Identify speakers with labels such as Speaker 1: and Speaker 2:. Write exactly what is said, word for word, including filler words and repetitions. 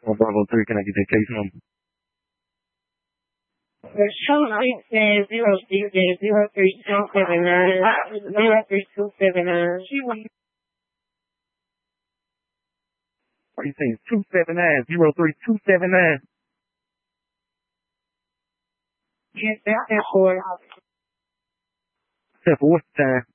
Speaker 1: On Bravo three, can I get that case number?
Speaker 2: Two six zero six zero three two seven nine zero three two seven nine.
Speaker 1: What are you saying? Two seven nine zero three two seven nine.
Speaker 2: Yes, that's for.
Speaker 1: Except for what's the time?